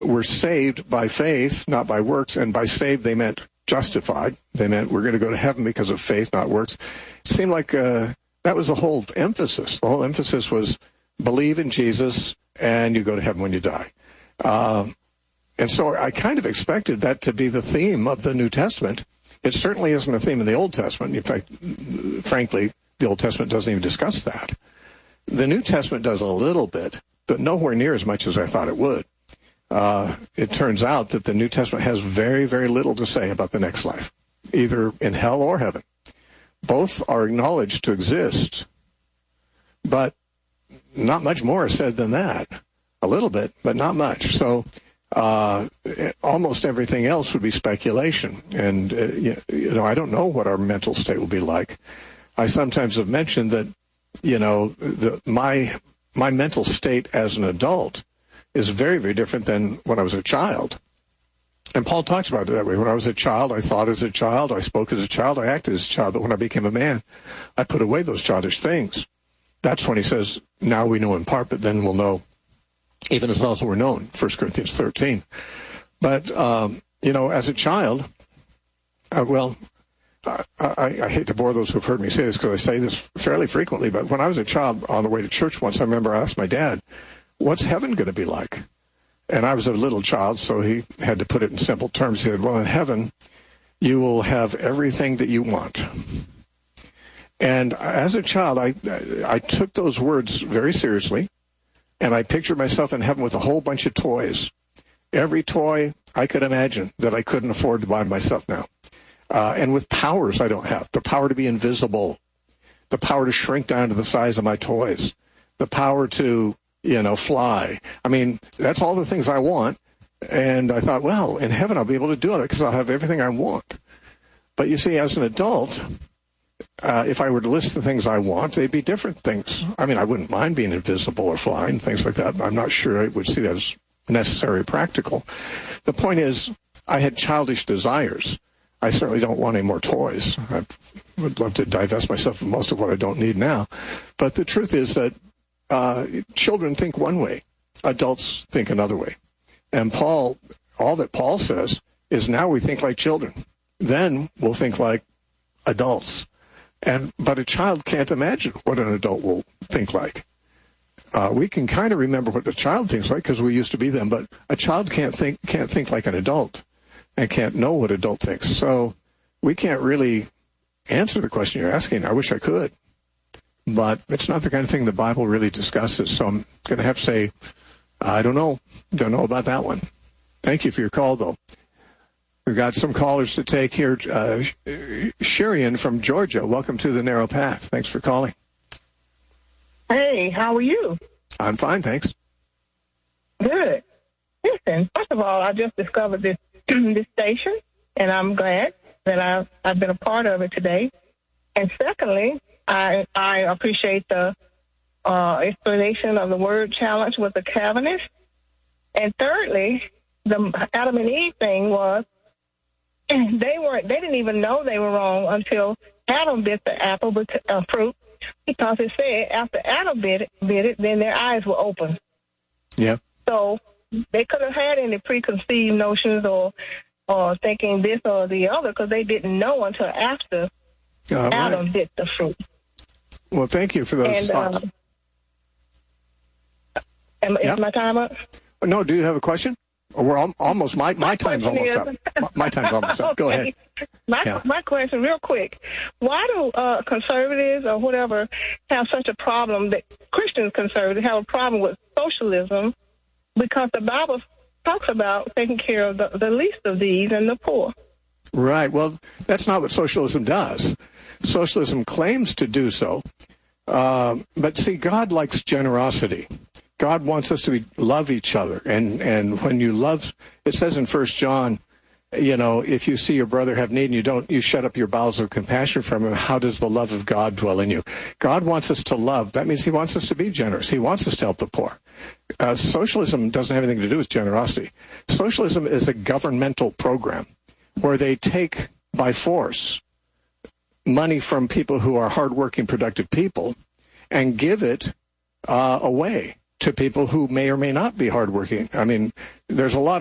we're saved by faith, not by works. And by saved, they meant justified. They meant we're going to go to heaven because of faith, not works. It seemed like that was the whole emphasis. The whole emphasis was believe in Jesus and you go to heaven when you die. And so I kind of expected that to be the theme of the New Testament. It certainly isn't a theme in the Old Testament. In fact, frankly, the Old Testament doesn't even discuss that. The New Testament does a little bit, but nowhere near as much as I thought it would. It turns out that the New Testament has very, very little to say about the next life, either in hell or heaven. Both are acknowledged to exist, but not much more is said than that. A little bit, but not much. So almost everything else would be speculation. And, I don't know what our mental state will be like. I sometimes have mentioned that, my mental state as an adult is very, very different than when I was a child. And Paul talks about it that way. When I was a child, I thought as a child, I spoke as a child, I acted as a child. But when I became a man, I put away those childish things. That's when he says, now we know in part, but then we'll know even as well as we're known, 1 Corinthians 13. But, as a child, I hate to bore those who've heard me say this because I say this fairly frequently, but when I was a child on the way to church once, I remember I asked my dad, what's heaven going to be like? And I was a little child, so he had to put it in simple terms. He said, well, in heaven, you will have everything that you want. And as a child, I took those words very seriously, and I pictured myself in heaven with a whole bunch of toys. Every toy I could imagine that I couldn't afford to buy myself now. And with powers I don't have. The power to be invisible. The power to shrink down to the size of my toys. The power to, fly. I mean, that's all the things I want. And I thought, well, in heaven I'll be able to do that because I'll have everything I want. But you see, as an adult, if I were to list the things I want, they'd be different things. I mean, I wouldn't mind being invisible or flying, things like that. I'm not sure I would see that as necessary or practical. The point is, I had childish desires. I certainly don't want any more toys. I would love to divest myself of most of what I don't need now. But the truth is that children think one way. Adults think another way. And all that Paul says is now we think like children. Then we'll think like adults. But a child can't imagine what an adult will think like. We can kind of remember what a child thinks like because we used to be them, but a child can't think like an adult and can't know what adult thinks. So we can't really answer the question you're asking. I wish I could, but it's not the kind of thing the Bible really discusses. So I'm going to have to say, I don't know. Don't know about that one. Thank you for your call, though. We've got some callers to take here. Sherian from Georgia, welcome to the Narrow Path. Thanks for calling. Hey, how are you? I'm fine, thanks. Good. Listen, first of all, I just discovered this station, and I'm glad that I've been a part of it today. And secondly, I appreciate the explanation of the word challenge with the Calvinist. And thirdly, the Adam and Eve thing was they didn't even know they were wrong until Adam bit the apple fruit, because it said after Adam bit it, then their eyes were open. Yeah. So they could have had any preconceived notions or thinking this or the other because they didn't know until after Adam bit the fruit. Well, thank you for those thoughts. Is my time up? No, do you have a question? We're almost, my time's almost up. My time's almost up. Go ahead. My question, real quick. Why do conservatives or whatever have such a problem, that Christian conservatives have a problem with socialism? Because the Bible talks about taking care of the least of these and the poor. Right. Well, that's not what socialism does. Socialism claims to do so. But see, God likes generosity. God wants us to love each other. And when you love, it says in 1 John, if you see your brother have need and you shut up your bowels of compassion from him, how does the love of God dwell in you? God wants us to love. That means he wants us to be generous. He wants us to help the poor. Socialism doesn't have anything to do with generosity. Socialism is a governmental program where they take by force money from people who are hardworking, productive people and give it away to people who may or may not be hardworking. I mean, there's a lot